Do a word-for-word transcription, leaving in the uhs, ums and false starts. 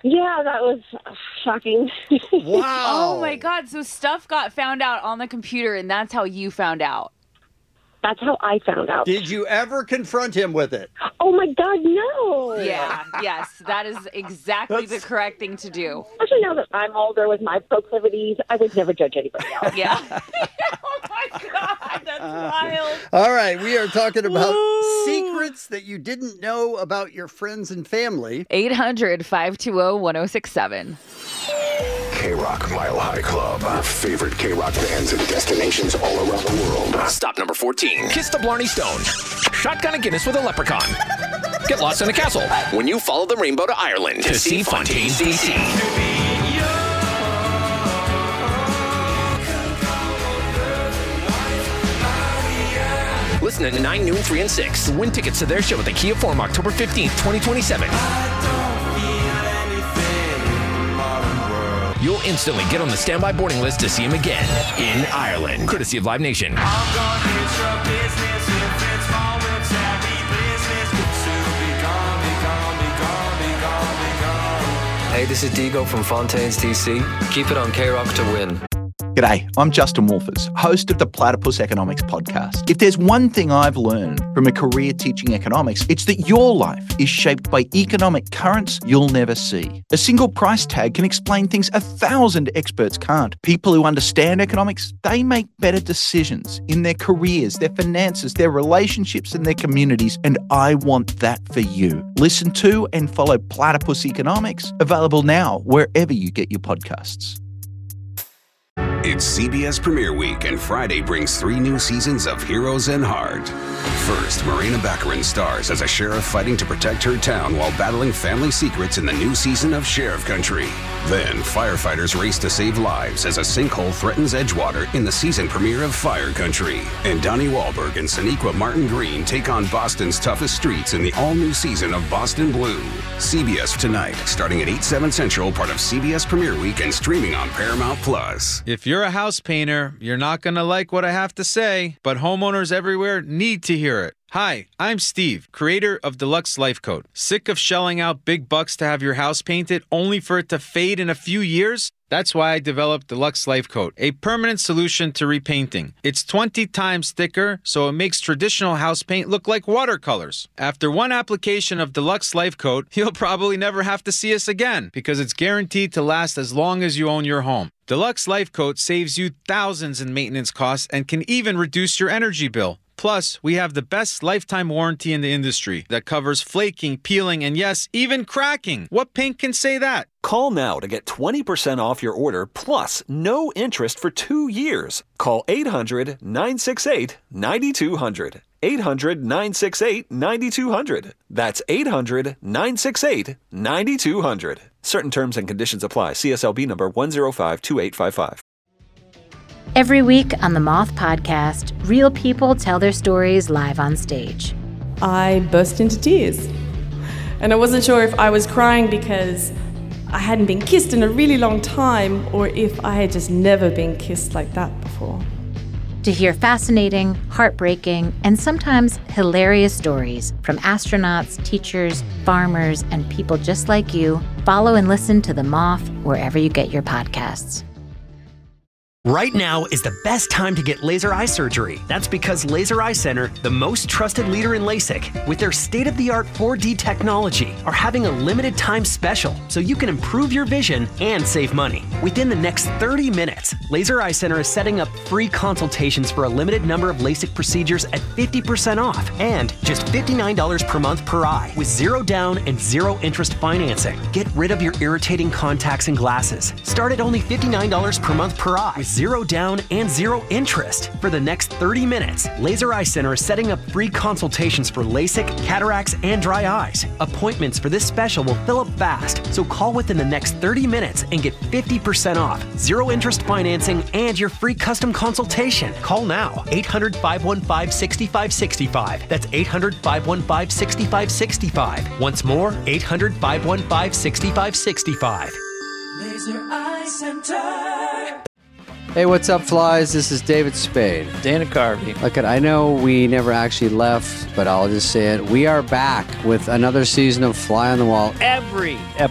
Yeah, that was shocking. Wow. Oh, my God. So stuff got found out on the computer, and that's how you found out. That's how I found out. Did you ever confront him with it? Oh, my God, no. Yeah, yes. That is exactly That's- the correct thing to do. Especially now that I'm older with my proclivities, I would never judge anybody else. Yeah. Oh, my God. That's wild. All right, we are talking about Ooh. secrets that you didn't know about your friends and family. eight hundred, five two zero, one zero six seven. K-Rock Mile High Club. Your favorite K-Rock bands and destinations all around the world. Stop number fourteen. Kiss the Blarney Stone. Shotgun a Guinness with a leprechaun. Get lost in a castle when you follow the rainbow to Ireland to, to see Fontaine's D C. Listen at nine, noon, three, and six. Win tickets to their show at the Kia Forum October fifteenth, twenty twenty-seven. You'll instantly get on the standby boarding list to see him again in Ireland. Courtesy of Live Nation. Hey, this is Digo from Fontaine's D C. Keep it on K-Rock to win. G'day, I'm Justin Wolfers, host of the Platypus Economics podcast. If there's one thing I've learned from a career teaching economics, it's that your life is shaped by economic currents you'll never see. A single price tag can explain things a thousand experts can't. People who understand economics, they make better decisions in their careers, their finances, their relationships, and their communities, and I want that for you. Listen to and follow Platypus Economics, available now wherever you get your podcasts. It's C B S Premiere Week, and Friday brings three new seasons of Heroes and Heart. First, Morena Baccarin stars as a sheriff fighting to protect her town while battling family secrets in the new season of Sheriff Country. Then, firefighters race to save lives as a sinkhole threatens Edgewater in the season premiere of Fire Country. And Donnie Wahlberg and Sonequa Martin Green take on Boston's toughest streets in the all-new season of Boston Blue. C B S tonight, starting at eight, seven Central, part of C B S Premiere Week and streaming on Paramount Plus. If you're a house painter, you're not going to like what I have to say, but homeowners everywhere need to hear it. Hi, I'm Steve, creator of Deluxe Life Coat. Sick of shelling out big bucks to have your house painted only for it to fade in a few years? That's why I developed Deluxe Life Coat, a permanent solution to repainting. It's twenty times thicker, so it makes traditional house paint look like watercolors. After one application of Deluxe Life Coat, you'll probably never have to see us again because it's guaranteed to last as long as you own your home. Deluxe Life Coat saves you thousands in maintenance costs and can even reduce your energy bill. Plus, we have the best lifetime warranty in the industry that covers flaking, peeling, and yes, even cracking. What paint can say that? Call now to get twenty percent off your order plus no interest for two years. Call eight hundred, nine six eight, nine two zero zero. eight hundred, nine six eight, nine two zero zero. That's eight hundred, nine six eight, nine two zero zero. Certain terms and conditions apply. C S L B number one zero five two eight five five. Every week on the Moth Podcast, real people tell their stories live on stage. I burst into tears. And I wasn't sure if I was crying because I hadn't been kissed in a really long time or if I had just never been kissed like that before. To hear fascinating, heartbreaking, and sometimes hilarious stories from astronauts, teachers, farmers, and people just like you, follow and listen to The Moth wherever you get your podcasts. Right now is the best time to get laser eye surgery. That's because Laser Eye Center, the most trusted leader in LASIK, with their state-of-the-art four D technology, are having a limited time special so you can improve your vision and save money. Within the next thirty minutes, Laser Eye Center is setting up free consultations for a limited number of LASIK procedures at fifty percent off and just fifty-nine dollars per month per eye with zero down and zero interest financing. Get rid of your irritating contacts and glasses. Start at only fifty-nine dollars per month per eye with zero down and zero interest. For the next thirty minutes, Laser Eye Center is setting up free consultations for LASIK, cataracts, and dry eyes. Appointments for this special will fill up fast, so call within the next thirty minutes and get fifty percent off, zero interest financing, and your free custom consultation. Call now, eight hundred, five one five, six five six five. That's eight hundred, five one five, six five six five. Once more, eight hundred, five one five, six five six five. Laser Eye Center. Hey, what's up, flies? This is David Spade. Dana Carvey. Look, I know we never actually left, but I'll just say it. We are back with another season of Fly on the Wall. Every